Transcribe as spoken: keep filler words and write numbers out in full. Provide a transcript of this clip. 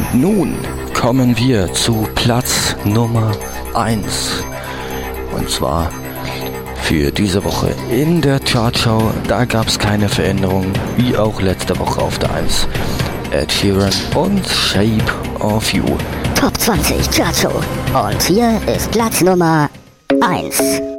Und nun kommen wir zu Platz Nummer eins. Und zwar für diese Woche in der Chartshow. Da gab es keine Veränderung, wie auch letzte Woche auf der eins. Ed Sheeran und Shape of You. Top zwanzig Chartshow. Und hier ist Platz Nummer eins.